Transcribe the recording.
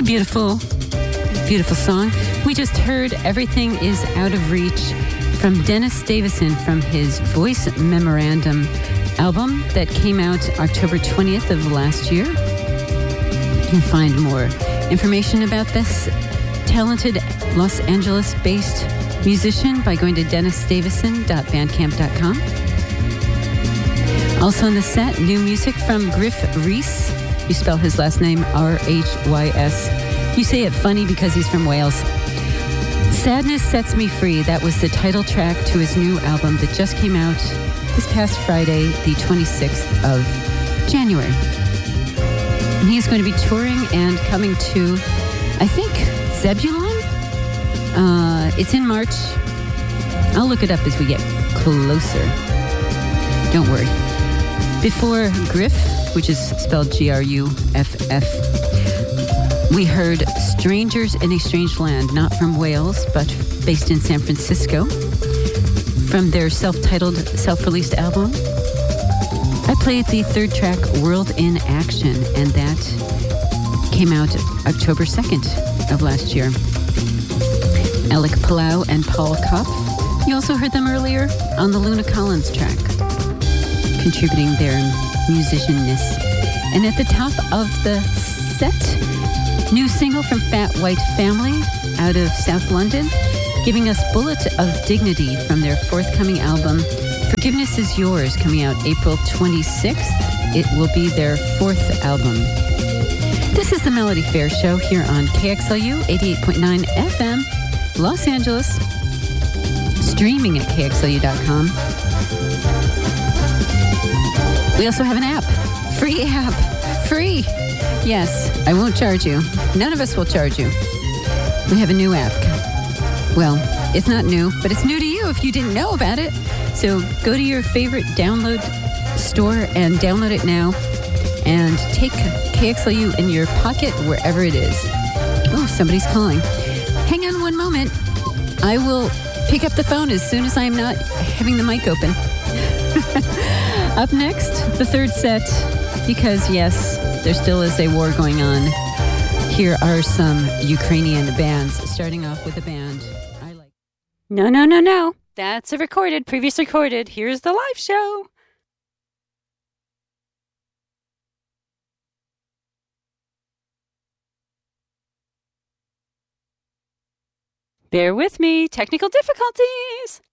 Beautiful, beautiful song. We just heard Everything is Out of Reach from Dennis Davison from his Voice Memorandum album that came out October 20th of last year. You can find more information about this talented Los Angeles-based musician by going to dennisdavison.bandcamp.com. Also in the set, new music from Griff Rhys. You spell his last name R-H-Y-S. You say it funny because he's from Wales. Sadness Sets Me Free. That was the title track to his new album that just came out this past Friday, the 26th of January. And he's going to be touring and coming to, I think, Zebulon? It's in March. I'll look it up as we get closer. Don't worry. Before Griff, which is spelled G-R-U-F-F, we heard Strangers in a Strange Land, not from Wales, but based in San Francisco, from their self-titled, self-released album. I played the third track, World in Action, and that came out October 2nd of last year. Alec Palau and Paul Kopf. You also heard them earlier on the Luna Collins track, contributing their musicianness. And at the top of the set, new single from Fat White Family out of South London, giving us Bullet of Dignity from their forthcoming album, Forgiveness Is Yours, coming out April 26th. It will be their fourth album. This is the Melody Fair Show here on KXLU 88.9 FM, Los Angeles, streaming at KXLU.com. We also have an app, free app, free. Yes, I won't charge you. None of us will charge you. We have a new app. Well, it's not new, but it's new to you if you didn't know about it. So go to your favorite download store and download it now and take KXLU in your pocket wherever it is. Oh, somebody's calling. Hang on one moment. I will pick up the phone as soon as I'm not having the mic open. Up next, the third set, because yes, there still is a war going on. Here are some Ukrainian bands, starting off with a band I like. No. That's a previous recorded. Here's the live show. Bear with me, technical difficulties.